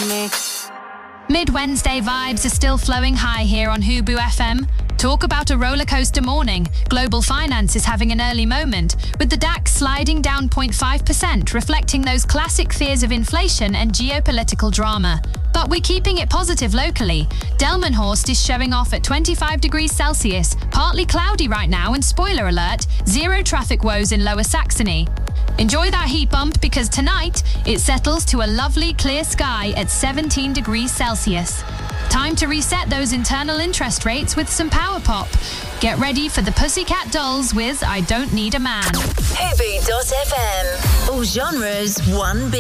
me. Mid-Wednesday vibes are still flowing high here on Hubu FM. Talk about a rollercoaster morning. Global finance is having an early moment, with the DAX sliding down 0.5%, reflecting those classic fears of inflation and geopolitical drama. But we're keeping it positive locally. Delmenhorst is showing off at 25 degrees Celsius, partly cloudy right now, and spoiler alert, zero traffic woes in Lower Saxony. Enjoy that heat bump because tonight it settles to a lovely clear sky at 17 degrees Celsius. Time to reset those internal interest rates with some power pop. Get ready for the Pussycat Dolls with I Don't Need a Man. Hubu.fm. All genres, one beat.